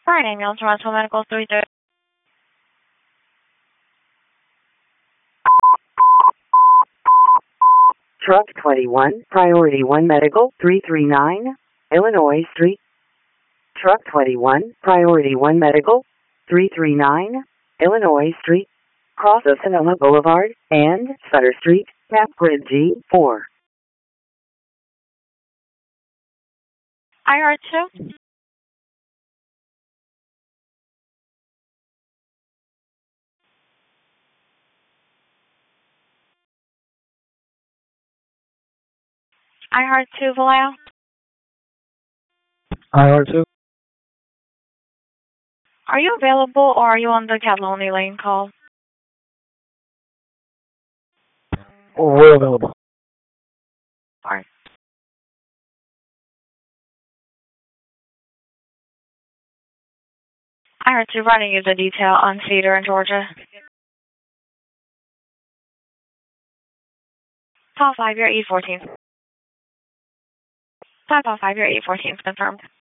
Fine, ambulance, Toronto Medical 330. Truck 21, Priority 1 Medical, 339, Illinois Street. Truck 21, Priority 1 Medical, 339, Illinois Street. Cross of Sonoma Boulevard and Sutter Street, Map Grid G4. IR2? IR2, Vallejo? IR2? Are you available or are you on the Cataloni lane call? We're available. Alright. IR2 running you the detail on Cedar in Georgia. Call 5, your E14. 5 on 5, your E14 confirmed.